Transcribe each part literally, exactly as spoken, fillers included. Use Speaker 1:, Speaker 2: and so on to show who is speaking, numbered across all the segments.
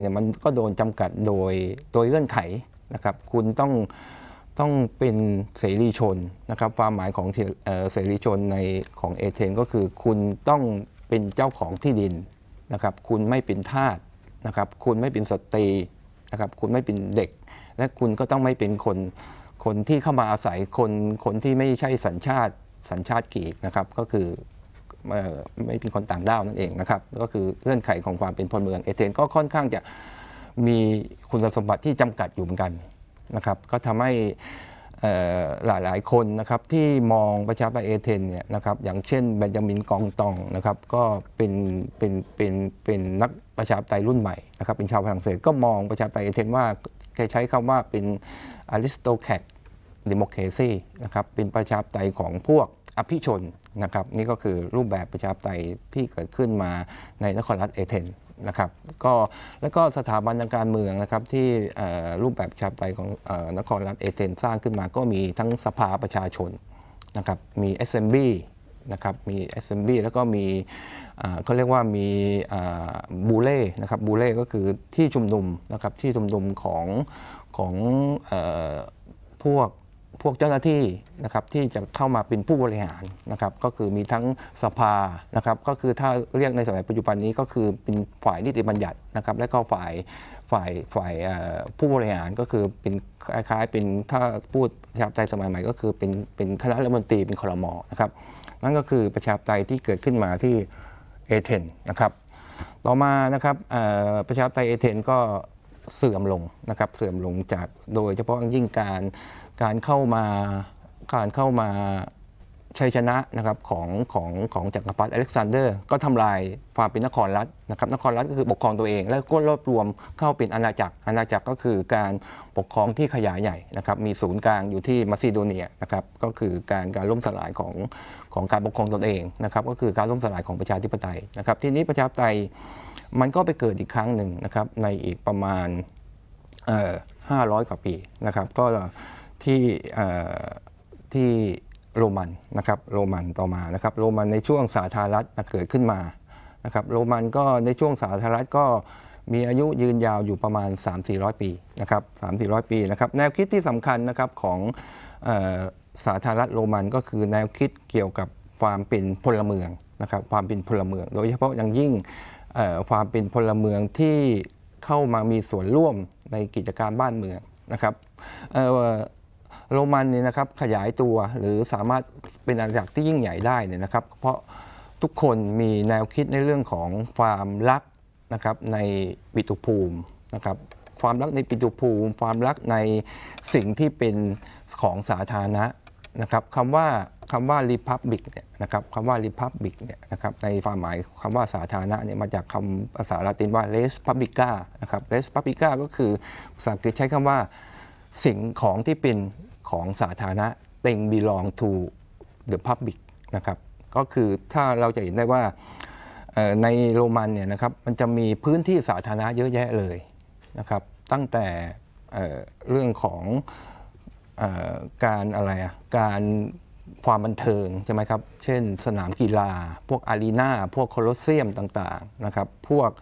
Speaker 1: เนี่ยมันก็โดนจำกัดโดยโดยเงื่อนไขนะครับคุณต้องต้องเป็นเสรีชนนะครับความหมายของเสรีชนในของเอเธนก็คือคุณต้องเป็นเจ้าของที่ดินนะครับคุณไม่เป็นทาสนะครับคุณไม่เป็นสตรีนะครับคุณไม่เป็นเด็กและคุณก็ต้องไม่เป็นคนคนที่เข้ามาอาศัยคนคนที่ไม่ใช่สัญชาติสัญชาติกรีกนะครับก็คือไม่เป็นคนต่างด้าวนั่นเองนะครับก็คือเงื่อนไขของความเป็นพลเมืองเอเธนก็ค่อนข้างจะมีคุณสมบัติที่จำกัดอยู่เหมือนกันนะครับก็ทำให้หลายหลายคนนะครับที่มองประชาธิปไตยเอเธนเนี่ยนะครับอย่างเช่นเบนจามินกองตองนะครับก็เป็นเป็นเป็นเป็นนักประชาธิปไตยรุ่นใหม่นะครับเป็นชาวฝรั่งเศสก็มองประชาธิปไตยเอเธนว่าแกใช้คำว่าเป็นอริสโตแครตดิโมเครซีนะครับเป็นประชาธิปไตยของพวกอภิชนนะครับนี่ก็คือรูปแบบประชาธิปไตยที่เกิดขึ้นมาในนครรัฐเอเธนนะครับก็แล้วก็สถาบันทางการเมืองนะครับที่รูปแบบประชาธิปไตยของนครรัฐเอเธนสร้างขึ้นมาก็มีทั้งสภาประชาชนนะครับมี Assembly นะครับมี Assembly แล้วก็มีเขาเรียกว่ามีบูเล่นะครับบูเล่ก็คือที่ชุมนุมนะครับที่ชุมนุมของของพวกพวกเจ้าหน้าที่นะครับที่จะเข้ามาเป็นผู้บริหารนะครับก็คือมีทั้งสภานะครับก็คือถ้าเรียกในสมัยปัจจุบันนี้ก็คือเป็นฝ่ายนิติบัญญัตินะครับและก็ฝ่ายฝ่ายฝ่ายผู้บริหารก็คือเป็นคล้ายๆเป็นถ้าพูดประชาธิปไตยสมัยใหม่ก็คือเป็นเป็นคณะรัฐมนตรีเป็นครม.นะครับนั่นก็คือประชาธิปไตยที่เกิดขึ้นมาที่เอเธนนะครับต่อมานะครับประชาธิปไตยเอเธนก็เสื่อมลงนะครับเสื่อมลงจากโดยเฉพาะยิ่งการการเข้ามาการเข้ามาชัยชนะนะครับของของของจักรพรรดิอเล็กซานเดอร์ก็ทำลายความเป็นนครรัฐนะครับนครรัฐก็คือปกครองตัวเองแล้วก็รวบรวมเข้าเป็นอาณาจักรอาณาจักรก็คือการปกครองที่ขยายใหญ่นะครับมีศูนย์กลางอยู่ที่มาซิโดเนียนะครับก็คือการการล่มสลายของของการปกครองตนเองนะครับก็คือการล่มสลายของประชาธิปไตยนะครับทีนี้ประชาธิปไตยมันก็ไปเกิดอีกครั้งหนึ่งนะครับในอีกประมาณห้าร้อยกว่าปีนะครับก็ที่ที่โรมันนะครับโรมันต่อมานะครับโรมันในช่วงสาธารณรัฐเกิดขึ้นมานะครับโรมันก็ในช่วงสาธารณรัฐก็มีอายุยืนยาวอยู่ประมาณ สามถึงสี่ร้อย ปีนะครับสามถึงสี่ร้อย ปีนะครับแนวคิดที่สำคัญนะครับของสาธารณรัฐโรมันก็คือแนวคิดเกี่ยวกับความเป็นพลเมืองนะครับความเป็นพลเมืองโดยเฉพาะอย่างยิ่งความเป็นพลเมืองที่เข้ามามีส่วนร่วมในกิจการบ้านเมืองนะครับโรมันเนี่ยนะครับขยายตัวหรือสามารถเป็นอาณาจักรที่ยิ่งใหญ่ได้เนี่ยนะครับเพราะทุกคนมีแนวคิดในเรื่องของความรักนะครับในปิตุภูมินะครับความรักในปิตุภูมิความรักในสิ่งที่เป็นของสาธารณะนะครับคำว่าคำว่า republic เนี่ยนะครับคำว่า republic เนี่ยนะครับในความหมายคำว่าสาธารณะเนี่ยมาจากคำภาษาละตินว่า res publica นะครับ res publica ก็คือภาษาอังกฤษใช้คำว่าสิ่งของที่เป็นของสาธารณะ thing belong to the public นะครับก็คือถ้าเราจะเห็นได้ว่าในโรมันเนี่ยนะครับมันจะมีพื้นที่สาธารณะเยอะแยะเลยนะครับตั้งแต่เรื่องของการอะไรอ่ะการความบันเทิงใช่ไหมครับเช่นสนามกีฬาพวกอารีนาพวกโคลอสเซียมต่างๆนะครับพวก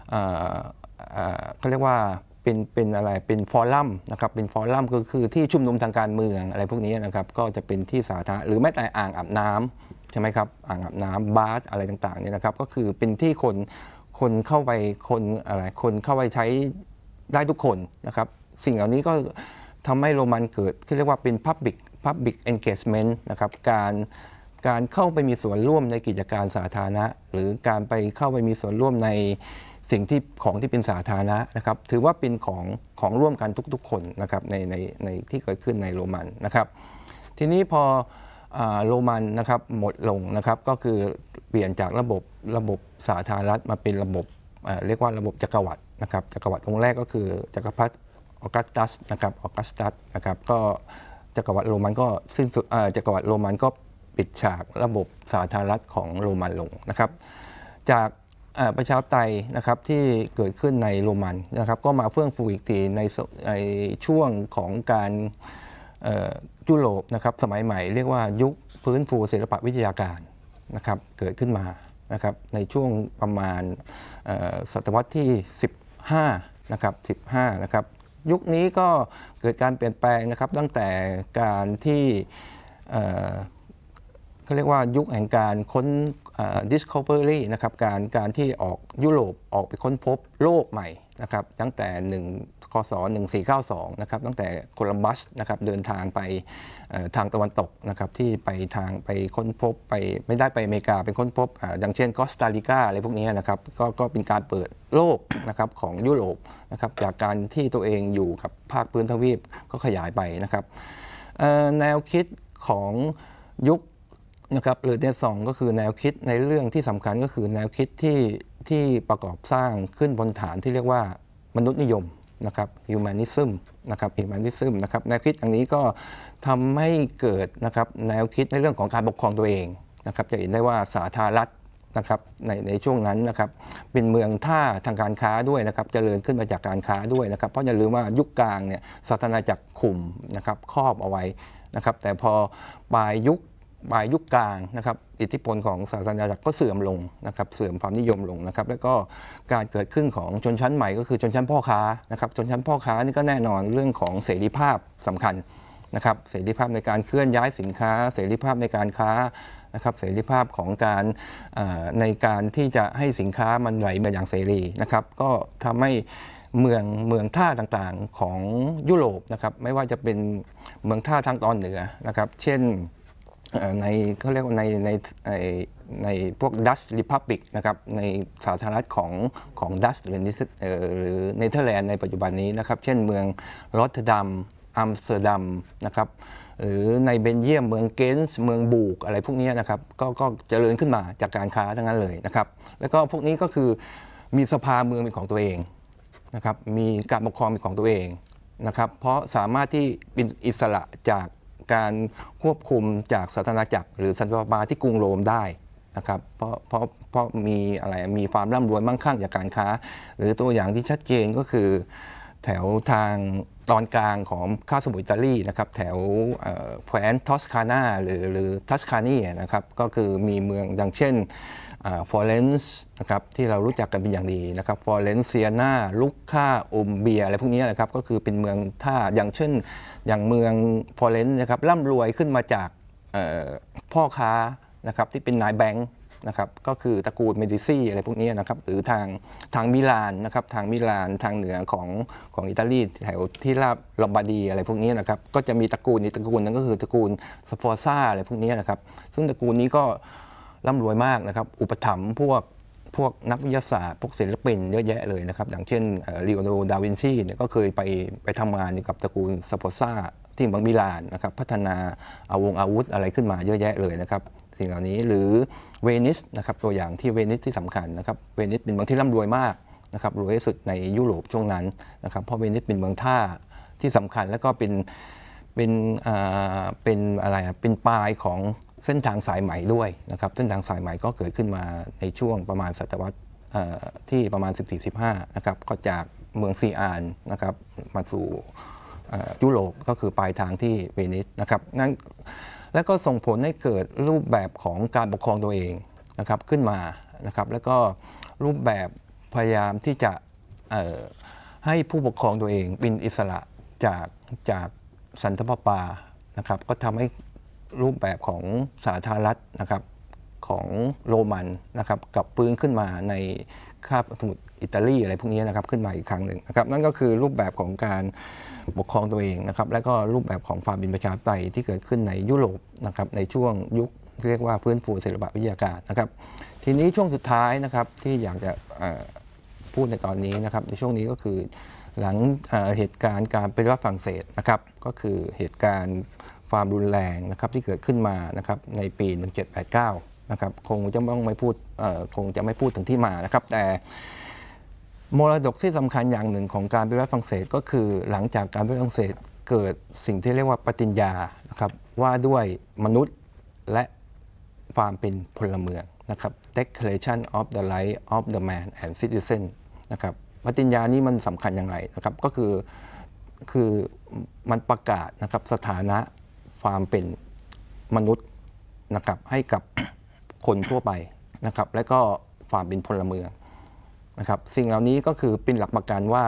Speaker 1: เขาเรียกว่าเป็นเป็นอะไรเป็นฟอรัมนะครับเป็นฟอรัมก็คือที่ชุมนุมทางการเมืองอะไรพวกนี้นะครับก็จะเป็นที่สาธารณะหรือแม้แต่อ่างอาบน้ำใช่ไหมครับอ่างอาบน้ำบาร์อะไรต่างๆเนี่ยนะครับก็คือเป็นที่คนคนเข้าไปคนอะไรคนเข้าไปใช้ได้ทุกคนนะครับสิ่งเหล่านี้ก็ทำให้โรมันเกิดที่เรียกว่าเป็น public public engagement นะครับการการเข้าไปมีส่วนร่วมในกิจการสาธารณะหรือการไปเข้าไปมีส่วนร่วมในสิ่งที่ของที่เป็นสาธารณะนะครับถือว่าเป็นของของร่วมกันทุกๆคนนะครับในในในที่เกิดขึ้นในโรมันนะครับทีนี้พอโรมันนะครับหมดลงนะครับก็คือเปลี่ยนจากระบบระบบสาธารณรัฐมาเป็นระบบเรียกว่าระบบจักรวรรดินะครับจักรวรรดิองค์แรกก็คือจักรพรรดิออกัสตัสนะครับออกัสตัสนะครับก็จักรวรรดิโรมันก็สิ้นสุดจักรวรรดิโรมันก็ปิดฉากระบบสาธารณรัฐของโรมันลงนะครับจากประชาธิปไตยนะครับที่เกิดขึ้นในโรมันนะครับก็มาเฟื่องฟูอีกทีในในช่วงของการยุโรปนะครับสมัยใหม่เรียกว่ายุคฟื้นฟูศิลปวิทยาการนะครับเกิดขึ้นมานะครับในช่วงประมาณศตวรรษที่สิบห้านะครับสิบห้านะครับยุคนี้ก็เกิดการเปลี่ยนแปลงนะครับตั้งแต่การที่เขาเรียกว่ายุคแห่งการค้น discovery นะครับการการที่ออกยุโรปออกไปค้นพบโลกใหม่นะครับตั้งแต่หนึ่งคศหนึ่งสี่เก้าสองนะครับตั้งแต่โคลัมบัสนะครับเดินทางไปทางตะวันตกนะครับที่ไปทางไปค้นพบไปไม่ได้ไปอเมริกาไปค้นพบอย่างเช่นคอสตาริกาอะไรพวกนี้นะครับก็ก็เป็นการเปิดโลกนะครับของยุโรปนะครับจากการที่ตัวเองอยู่กับภาคพื้นทวีปก็ขยายไปนะครับแนวคิดของยุคนะครับหรือในสองก็คือแนวคิดในเรื่องที่สำคัญก็คือแนวคิดที่ที่ประกอบสร้างขึ้นบนฐานที่เรียกว่ามนุษยนิยมนะครับ humanism นะครับ humanism นะครับแนวคิดอย่างนี้ก็ทำให้เกิดนะครับแนวคิดในเรื่องของการปกครองตัวเองนะครับจะเห็นได้ว่าสาธารณรัฐนะครับในในช่วงนั้นนะครับเป็นเมืองท่าทางการค้าด้วยนะครับเจริญขึ้นมาจากการค้าด้วยนะครับเพราะอย่าลืมว่ายุคกลางเนี่ยศาสนาจักรคุมนะครับครอบเอาไว้นะครับแต่พอปลายยุคปลายยุคกลางนะครับอิทธิพลของศาสนาจักรก็เสื่อมลงนะครับเสื่อมความนิยมลงนะครับแล้วก็การเกิดขึ้นของชนชั้นใหม่ก็คือชนชั้นพ่อค้านะครับชนชั้นพ่อค้านี่ก็แน่นอนเรื่องของเสรีภาพสำคัญนะครับเสรีภาพในการเคลื่อนย้ายสินค้าเสรีภาพในการค้านะครับเสรีภาพของการในการที่จะให้สินค้ามันไหลมาอย่างเสรีนะครับก็ทำให้เมืองเมืองท่าต่างๆของยุโรปนะครับไม่ว่าจะเป็นเมืองท่าทางตอนเหนือนะครับเช่นในเขาเรียกว่าในในในพวกดัชริพับบิกนะครับในสาธารณรัฐของของดัชหรือหรือเนเธอร์แลนด์ในปัจจุบันนี้นะครับเช่นเมืองรอตเทอร์ดัมอัมสเตอร์ดัมนะครับหรือในเบลเยียมเมืองเกนส์เมืองบูกอะไรพวกนี้นะครับก็ก็เจริญขึ้นมาจากการค้าทั้งนั้นเลยนะครับแล้วก็พวกนี้ก็คือมีสภาเมืองเป็นของตัวเองนะครับมีการปกครองเป็นของตัวเองนะครับเพราะสามารถที่เป็นอิสระจากการควบคุมจากศาสนาจักรหรือสันติบาลที่กรุงโรมได้นะครับเพราะเพราะเพราะมีอะไรมีความร่ำรวยมั่งคั่งจากการค้าหรือตัวอย่างที่ชัดเจนก็คือแถวทางตอนกลางของคาบสมุทรอิตาลีนะครับแถวแคว้นทอสคานาหรือหรือทัสคานีนะครับก็คือมีเมืองดังเช่นฟลอเรนซ์นะครับที่เรารู้จักกันเป็นอย่างดีนะครับฟลอเรนซ์เซียนาลุคค่าอุมเบียอะไรพวกนี้นะครับก็คือเป็นเมืองท่าอย่างเช่นอย่างเมืองฟลอเรนซ์นะครับร่ำรวยขึ้นมาจากพ่อค้านะครับที่เป็นนายแบงค์นะครับก็คือตระกูลเมดิซีอะไรพวกนี้นะครับหรือทางทางมิลานนะครับทางมิลานทางเหนือของของอิตาลีแถวที่ราบลอมบาร์ดีอะไรพวกนี้นะครับก็จะมีตระกูลนี้ตระกูลนั้นก็คือตระกูลสฟอร์ซ่าอะไรพวกนี้นะครับซึ่งตระกูลนี้ก็ร่ำรวยมากนะครับอุปถัมภ์พวกพวกนักวิทยาศาสตร์พวกศิลปินเยอะแยะเลยนะครับอย่างเช่นลีโอนาร์โด ดาวินชีเนี่ยก็เคยไปไปทำงานอยู่กับตระกูลสฟอร์ซ่าที่เมืองมิลานนะครับพัฒนาอาวงอาวุธอะไรขึ้นมาเยอะแยะเลยนะครับสิ่งเหล่านี้หรือเวนิสนะครับตัวอย่างที่เวนิสที่สำคัญนะครับเวนิสเป็นเมืองที่ร่ำรวยมากนะครับรวยที่สุดในยุโรปช่วงนั้นนะครับเพราะเวนิสเป็นเมืองท่าที่สำคัญแล้วก็เป็นเป็นเป็นอะไรเป็นปลายของเส้นทางสายไหมด้วยนะครับเส้นทางสายไหมก็เกิดขึ้นมาในช่วงประมาณศตวรรษที่ประมาณ สิบสี่สิบห้า นะครับก็จากเมืองซีอานนะครับมาสู่ยุโรปก็คือปลายทางที่เวนิสนะครับนั่นและก็ส่งผลให้เกิดรูปแบบของการปกครองตัวเองนะครับขึ้นมานะครับแล้วก็รูปแบบพยายามที่จะให้ผู้ปกครองตัวเองเป็นอิสระจากจากสันตะปาปานะครับก็ทำให้รูปแบบของสาธารณรัฐนะครับของโรมันนะครับกับปืนขึ้นมาในคาบสมุทรอิตาลีอะไรพวกนี้นะครับขึ้นมาอีกครั้งหนึ่งนะครับนั่นก็คือรูปแบบของการปกครองตัวเองนะครับและก็รูปแบบของความเป็นประชาธิปไตยที่เกิดขึ้นในยุโรปนะครับในช่วงยุคเรียกว่าฟื้นฟูศิลปวิทยาการนะครับทีนี้ช่วงสุดท้ายนะครับที่อยากจะพูดในตอนนี้นะครับในช่วงนี้ก็คือหลังเหตุการณ์การปฏิวัติฝรั่งเศสนะครับก็คือเหตุการณ์ความรุนแรงนะครับที่เกิดขึ้นมานะครับในปีหนึ่งเจ็ดแปดเก้านะครับคงจะต้องไม่พูดคงจะไม่พูดถึงที่มานะครับแต่มรดกที่สำคัญอย่างหนึ่งของการปฏิวัติฝรั่งเศสก็คือหลังจากการปฏิวัติฝรั่งเศสเกิดสิ่งที่เรียกว่าปฏิญญานะครับว่าด้วยมนุษย์และความเป็นพลเมืองนะครับ Declaration of the Right of the Man and Citizen นะครับปฏิญญานี้มันสำคัญอย่างไรนะครับก็คือคือมันประกาศนะครับสถานะความเป็นมนุษย์นะครับให้กับคนทั่วไปนะครับและก็ความเป็นพลเมืองนะครับสิ่งเหล่านี้ก็คือเป็นหลักประกันว่า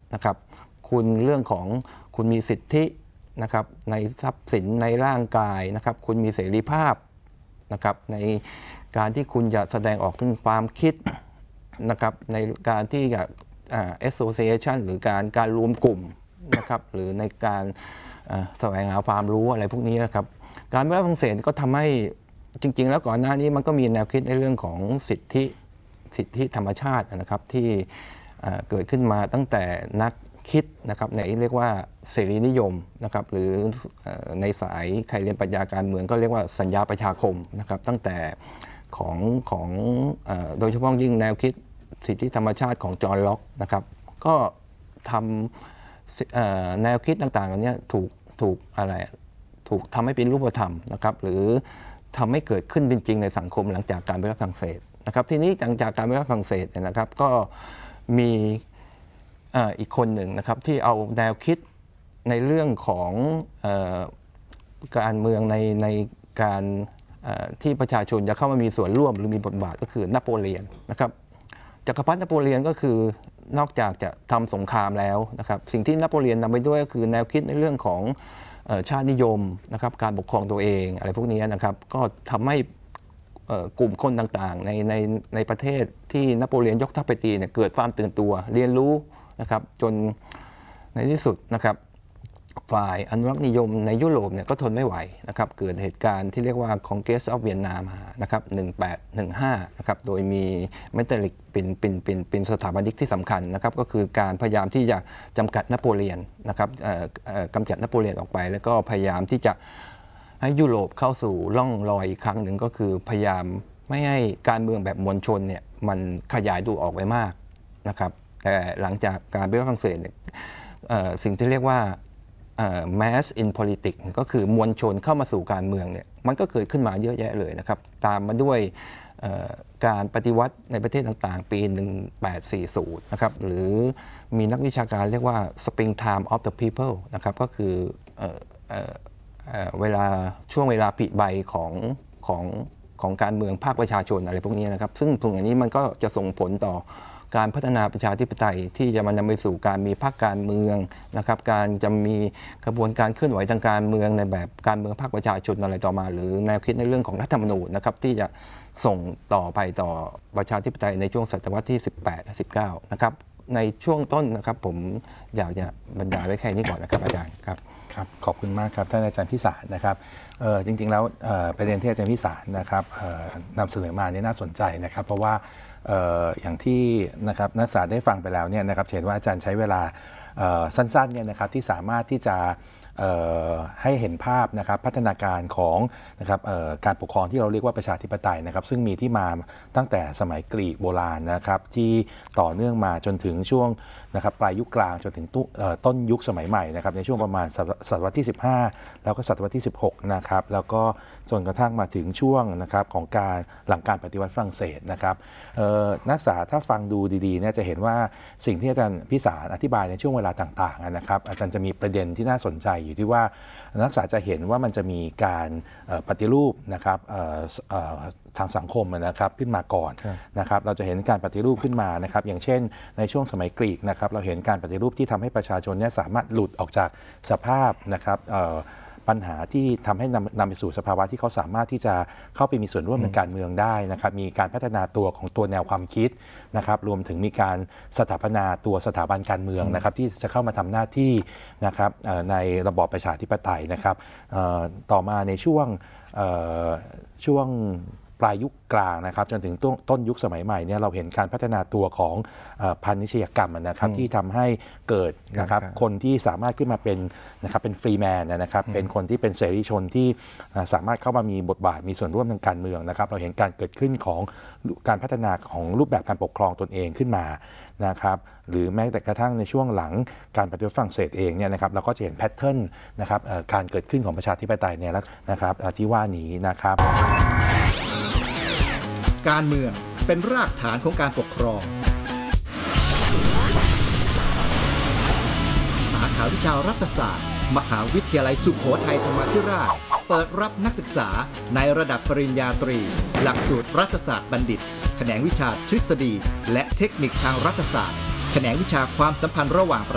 Speaker 1: นะครับคุณเรื่องของคุณมีสิทธินะครับในทรัพย์สินในร่างกายนะครับคุณมีเสรีภาพนะครับในการที่คุณจะแสดงออกถึงความคิดนะครับในการที่จะ association หรือการการรวมกลุ่มนะครับหรือในการแสวงหาความรู้อะไรพวกนี้นะครับการเมืองฝรั่งเศสก็ทำให้จริงๆแล้วก่อนหน้านี้มันก็มีแนวคิดในเรื่องของสิทธิสิทธิธรรมชาตินะครับที่เกิดขึ้นมาตั้งแต่นักคิดนะครับในเรียกว่าเสรีนิยมนะครับหรือในสายใครเรียนปรัชญาการเมืองก็เรียกว่าสัญญาประชาคมนะครับตั้งแต่ของของโดยเฉพาะยิ่งแนวคิดสิทธิธรรมชาติของจอห์นล็อกนะครับก็ทำแนวคิดต่างๆเหล่านี้ถูกถูกอะไรถูกทำให้เป็นรูปธรรมนะครับหรือทำให้เกิดขึ้นเป็นจริงในสังคมหลังจากการปฏิวัติฝรั่งเศสนะครับทีนี้หลังจากการปฏิวัติฝรั่งเศสเนี่ยนะครับก็มีอีกคนหนึ่งนะครับที่เอาแนวคิดในเรื่องของเอ่อการเมืองในในการที่ประชาชนจะเข้ามามีส่วนร่วมหรือมีบทบาทก็คือนโปเลียนนะครับจักรพรรดินโปเลียนก็คือนอกจากจะทำสงครามแล้วนะครับสิ่งที่นโปเลียนนำไปด้วยก็คือแนวคิดในเรื่องของชาตินิยมนะครับการปกครองตัวเองอะไรพวกนี้นะครับก็ทำให้กลุ่มคนต่างๆในในในประเทศที่นโปเลียนยกทัพไปตีเนี่ยเกิดความตื่นตัวเรียนรู้นะครับจนในที่สุดนะครับฝ่ายอนุรักษ์นิยมในยุโรปเนี่ยก็ทนไม่ไหวนะครับเกิดเหตุการณ์ที่เรียกว่า Congress of Vienna มานะครับหนึ่งแปดหนึ่งห้านะครับโดยมีเมเตอริกเป็นเป็นเป็นเป็นสถาปนิกที่สำคัญนะครับก็คือการพยายามที่จะจำกัดนโปเลียนนะครับกำจัดนโปเลียนออกไปแล้วก็พยายามที่จะให้ยุโรปเข้าสู่ร่องรอยอีกครั้งหนึ่งก็คือพยายามไม่ให้การเมืองแบบมวลชนเนี่ยมันขยายตัวออกไปมากนะครับแต่หลังจากการปฏิวัติฝรั่งเศสเนี่ยสิ่งที่เรียกว่า mass in politics ก็คือมวลชนเข้ามาสู่การเมืองเนี่ยมันก็เกิดขึ้นมาเยอะแยะเลยนะครับตามมาด้วยการปฏิวัติในประเทศต่างๆปีหนึ่งแปดสี่ศูนย์นะครับหรือมีนักวิชาการเรียกว่า spring time of the people นะครับก็คือเวลาช่วงเวลาผลิใบของของของการเมืองภาคประชาชนอะไรพวกนี้นะครับซึ่งตรงนี้มันก็จะส่งผลต่อการพัฒนาประชาธิปไตยที่จะมานำไปสู่การมีพรรคการเมืองนะครับการจะมีกระบวนการเคลื่อนไหวทางการเมืองในแบบการเมืองภาคประชาชนอะไรต่อมาหรือแนวคิดในเรื่องของรัฐธรรมนูญนะครับที่จะส่งต่อไปต่อประชาธิปไตยในช่วงศตวรรษที่สิบแปดและสิบเก้านะครับในช่วงต้นนะครับผมอยากจะบรรยายไว้แค่นี้ก่อนนะครับอาจารย์ครับ
Speaker 2: ครับขอบคุณมากครับท่านอาจารย์พิสารนะครับจริงๆแล้วประเด็นที่อาจารย์พิสารนะครับนำเสนอมานี่น่าสนใจนะครับเพราะว่าอย่างที่นะครับนักศึกษาได้ฟังไปแล้วเนี่ยนะครับเห็นว่าอาจารย์ใช้เวลาสั้นๆเนี่ยนะครับที่สามารถที่จะให้เห็นภาพนะครับพัฒนาการของนะครับการปกครองที่เราเรียกว่าประชาธิปไตยนะครับซึ่งมีที่มาตั้งแต่สมัยกรีกโบราณนะครับที่ต่อเนื่องมาจนถึงช่วงนะครับปลายยุคกลางจนถึงต้นยุคสมัยใหม่นะครับในช่วงประมาณศตวรรษที่สิบห้าแล้วก็ศตวรรษที่สิบหกนะครับแล้วก็จนกระทั่งมาถึงช่วงนะครับของการหลังการปฏิวัติฝรั่งเศสนะครับนักศึกษาถ้าฟังดูดีๆเนี่ยจะเห็นว่าสิ่งที่อาจารย์พิสารอธิบายในช่วงเวลาต่างๆนะครับอาจารย์จะมีประเด็นที่น่าสนใจอยู่ที่ว่านักศึกษาจะเห็นว่ามันจะมีการปฏิรูปนะครับทางสังคมนะครับขึ้นมาก่อนนะครับเราจะเห็นการปฏิรูปขึ้นมานะครับอย่างเช่นในช่วงสมัยกรีกนะครับเราเห็นการปฏิรูปที่ทำให้ประชาชนเนี่ยสามารถหลุดออกจากสภาพนะครับปัญหาที่ทำให้นำนำไปสู่สภาวะที่เขาสามารถที่จะเข้าไปมีส่วนร่วมในการเมืองได้นะครับมีการพัฒนาตัวของตัวแนวความคิดนะครับรวมถึงมีการสถาปนาตัวสถาบันการเมืองนะครับที่จะเข้ามาทำหน้าที่นะครับในระบอบประชาธิปไตยนะครับต่อมาในช่วงช่วงปลายยุคกลางนะครับจนถึงต้นยุคสมัยใหม่เนี่ยเราเห็นการพัฒนาตัวของพาณิชยกรรมนะครับที่ทำให้เกิดนะครับคนที่สามารถขึ้นมาเป็นนะครับเป็นฟรีแมนนะครับเป็นคนที่เป็นเสรีชนที่สามารถเข้ามามีบทบาทมีส่วนร่วมทางการเมืองนะครับเราเห็นการเกิดขึ้นของการพัฒนาของรูปแบบการปกครองตนเองขึ้นมานะครับหรือแม้แต่กระทั่งในช่วงหลังการปฏิวัติฝรั่งเศสเองเนี่ยนะครับเราก็จะเห็นแพทเทิร์นนะครับการเกิดขึ้นของประชาธิปไตยเนี่ยนะครับที่ว่านี้นะครับ
Speaker 3: การเมืองเป็นรากฐานของการปกครองสาขาวิชารัฐศาสตร์มหาวิทยาลัยสุโขทัยธรรมาธิราชเปิดรับนักศึกษาในระดับปริญญาตรีหลักสูตรรัฐศาสตร์บัณฑิตแขนงวิชาทฤษฎีและเทคนิคทางรัฐศาสตร์แขนงวิชาความสัมพันธ์ระหว่าง